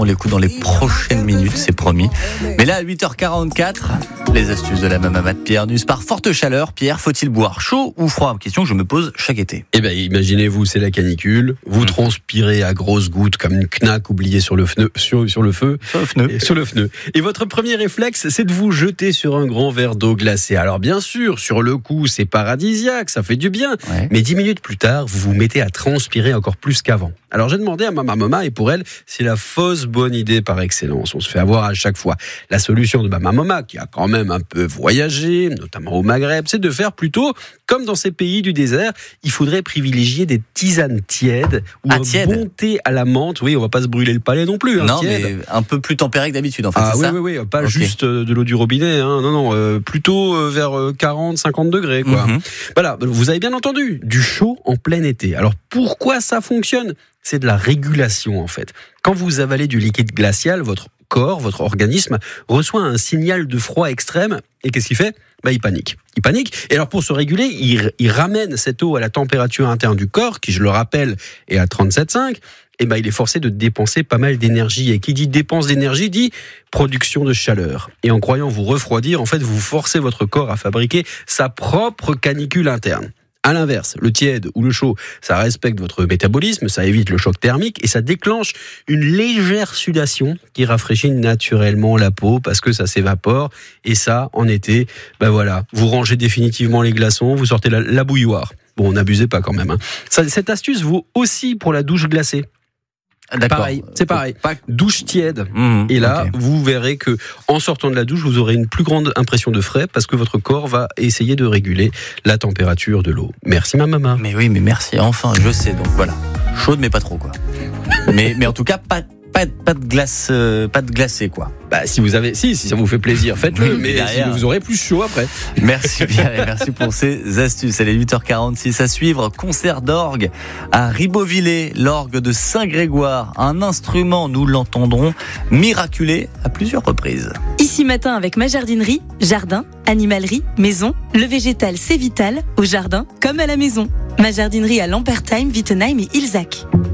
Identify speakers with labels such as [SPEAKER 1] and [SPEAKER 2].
[SPEAKER 1] On l'écoute dans les prochaines minutes, c'est promis. Mais là, à 8h44, les astuces de la maman de Pierre Nusse. Par forte chaleur, Pierre, faut-il boire chaud ou froid ? Question que je me pose chaque été.
[SPEAKER 2] Eh ben, imaginez-vous, c'est la canicule. Vous transpirez à grosses gouttes comme une knack oubliée sur le feu. Sur le pneu. Et votre premier réflexe, c'est de vous jeter sur un grand verre d'eau glacée. Alors bien sûr, sur le coup, c'est paradisiaque, ça fait du bien. Ouais. Mais 10 minutes plus tard, vous vous mettez à transpirer encore plus qu'avant. Alors j'ai demandé à ma maman, et pour elle, c'est la fausse bonne idée par excellence. On se fait avoir à chaque fois. La solution de ma maman, qui a quand même un peu voyagé, notamment au Maghreb, c'est de faire plutôt comme dans ces pays du désert. Il faudrait privilégier des tisanes tièdes ou bon thé à la menthe. Oui, on va pas se brûler le palais non plus.
[SPEAKER 1] Non,
[SPEAKER 2] tiède.
[SPEAKER 1] Mais un peu plus tempéré que d'habitude, en fait. C'est ça ?
[SPEAKER 2] Oui, pas juste de l'eau du robinet. Non, plutôt vers 40-50 degrés, quoi. Voilà, vous avez bien entendu, du chaud en plein été. Alors pourquoi ça fonctionne ? C'est de la régulation, en fait. Quand vous avalez du liquide glacial, votre corps, votre organisme reçoit un signal de froid extrême. Et qu'est-ce qu'il fait ? Il panique. Et alors, pour se réguler, il ramène cette eau à la température interne du corps, qui, je le rappelle, est à 37,5. Et il est forcé de dépenser pas mal d'énergie. Et qui dit dépense d'énergie, dit production de chaleur. Et en croyant vous refroidir, en fait, vous forcez votre corps à fabriquer sa propre canicule interne. À l'inverse, le tiède ou le chaud, ça respecte votre métabolisme, ça évite le choc thermique et ça déclenche une légère sudation qui rafraîchit naturellement la peau parce que ça s'évapore. Et ça, en été, vous rangez définitivement les glaçons, vous sortez la bouilloire. Bon, n'abusez pas quand même. Cette astuce vaut aussi pour la douche glacée.
[SPEAKER 1] D'accord.
[SPEAKER 2] C'est pareil. Douche tiède. Et là, vous verrez que en sortant de la douche, vous aurez une plus grande impression de frais parce que votre corps va essayer de réguler la température de l'eau. Merci ma maman.
[SPEAKER 1] Mais oui, mais merci. Enfin, je sais. Donc voilà, chaude mais pas trop quoi. mais en tout cas pas de glace, pas de glacé quoi.
[SPEAKER 2] Si ça vous fait plaisir, faites-le. Mais vous aurez plus chaud après.
[SPEAKER 1] Merci Pierre et merci pour ces astuces. Elle est 8h46 à suivre. Concert d'orgue à Ribeauvillé, l'orgue de Saint-Grégoire. Un instrument, nous l'entendrons, miraculé à plusieurs reprises.
[SPEAKER 3] Ici matin avec ma jardinerie, jardin, animalerie, maison. Le végétal c'est vital, au jardin comme à la maison. Ma jardinerie à Lampertheim, Wittenheim et Ilzac.